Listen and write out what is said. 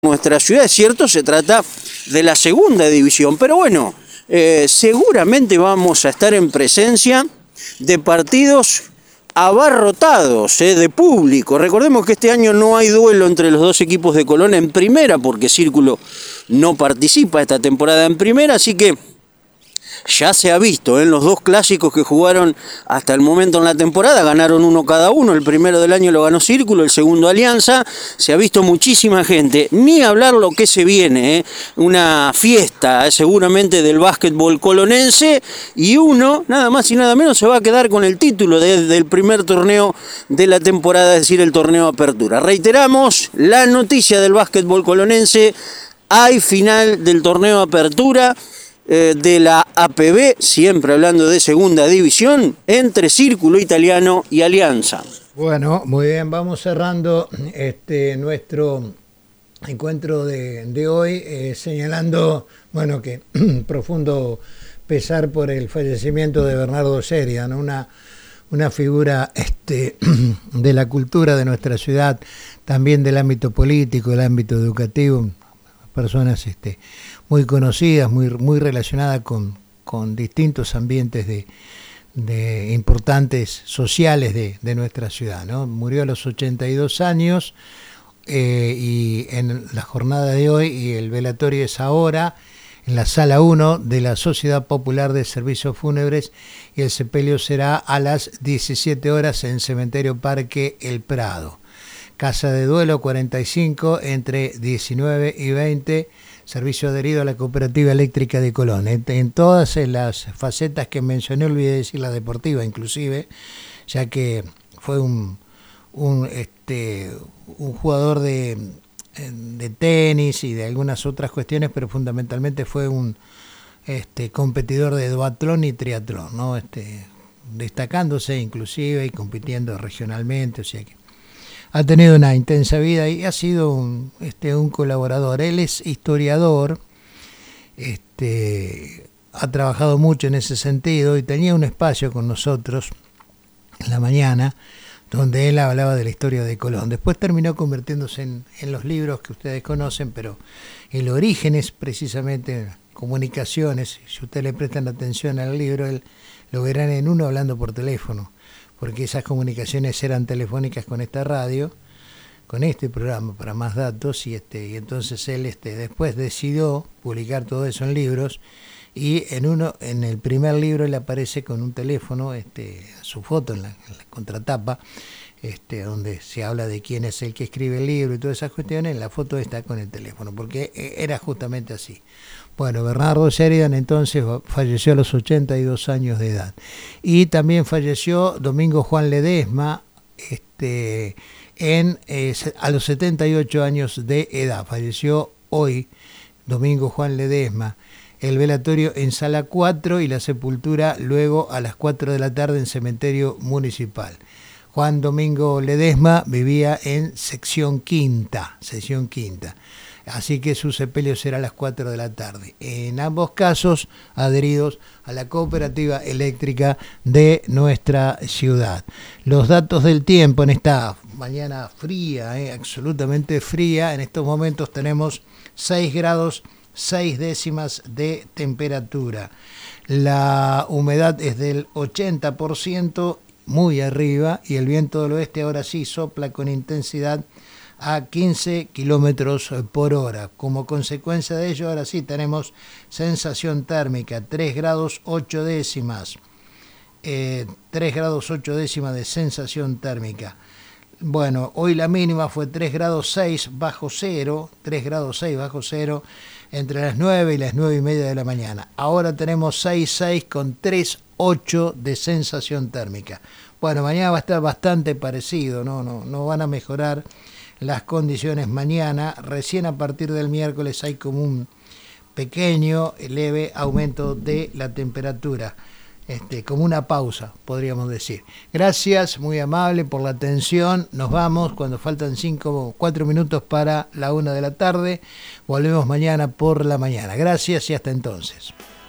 nuestra ciudad. Es cierto, se trata de la segunda división, pero bueno, seguramente vamos a estar en presencia de partidos abarrotados, de público. Recordemos que este año no hay duelo entre los dos equipos de Colón en primera, porque Círculo no participa esta temporada en primera, así que ya se ha visto en los dos clásicos que jugaron hasta el momento en la temporada, ganaron uno cada uno, el primero del año lo ganó Círculo, el segundo Alianza, se ha visto muchísima gente, ni hablar lo que se viene, una fiesta seguramente del básquetbol colonense, y uno, nada más y nada menos, se va a quedar con el título del primer torneo de la temporada, es decir, el torneo Apertura. Reiteramos, la noticia del básquetbol colonense, hay final del torneo Apertura, de la APB, siempre hablando de segunda división, entre Círculo Italiano y Alianza. Bueno, muy bien, vamos cerrando nuestro encuentro de hoy, señalando, bueno, que profundo pesar por el fallecimiento de Bernardo Seria, ¿no? Una figura de la cultura de nuestra ciudad, también del ámbito político, del ámbito educativo, personas muy conocidas, muy relacionadas con distintos ambientes de importantes sociales de nuestra ciudad, ¿no? Murió a los 82 años y en la jornada de hoy, y el velatorio es ahora, en la sala 1 de la Sociedad Popular de Servicios Fúnebres, y el sepelio será a las 17 horas en Cementerio Parque El Prado. Casa de duelo 45 entre 19 y 20, servicio adherido a la Cooperativa Eléctrica de Colón. En todas las facetas que mencioné, olvidé decir la deportiva inclusive, ya que fue un jugador de tenis y de algunas otras cuestiones, pero fundamentalmente fue un competidor de duatlón y triatlón, ¿no? Destacándose inclusive y compitiendo regionalmente, o sea que ha tenido una intensa vida y ha sido un colaborador. Él es historiador, ha trabajado mucho en ese sentido y tenía un espacio con nosotros en la mañana donde él hablaba de la historia de Colón. Después terminó convirtiéndose en los libros que ustedes conocen, pero el origen es precisamente comunicaciones. Si ustedes le prestan atención al libro, él lo verán en uno hablando por teléfono, porque esas comunicaciones eran telefónicas con esta radio, con este programa para más datos, y entonces él después decidió publicar todo eso en libros, y en el primer libro él aparece con un teléfono, su foto en la contratapa, donde se habla de quién es el que escribe el libro y todas esas cuestiones. La foto está con el teléfono, porque era justamente así. Bueno, Bernardo Sheridan entonces falleció a los 82 años de edad. Y también falleció Domingo Juan Ledesma a los 78 años de edad. Falleció hoy Domingo Juan Ledesma. El velatorio en sala 4 y la sepultura luego a las 4 de la tarde en cementerio municipal. Juan Domingo Ledesma vivía en sección quinta. Así que su sepelio será a las 4 de la tarde. En ambos casos adheridos a la Cooperativa Eléctrica de nuestra ciudad. Los datos del tiempo en esta mañana fría, absolutamente fría. En estos momentos tenemos 6 grados 6 décimas de temperatura. La humedad es del 80%, muy arriba, y el viento del oeste ahora sí sopla con intensidad a 15 kilómetros por hora. Como consecuencia de ello, ahora sí tenemos sensación térmica, 3 grados 8 décimas. 3 grados 8 décimas de sensación térmica. Bueno, hoy la mínima fue 3 grados 6 bajo cero, entre las 9 y las 9 y media de la mañana. Ahora tenemos 6,6 con 3,8 de sensación térmica. Bueno, mañana va a estar bastante parecido, no van a mejorar las condiciones mañana. Recién a partir del miércoles hay como un pequeño, leve aumento de la temperatura. Como una pausa, podríamos decir. Gracias, muy amable por la atención. Nos vamos cuando faltan 4 minutos para la 1 de la tarde. Volvemos mañana por la mañana. Gracias y hasta entonces.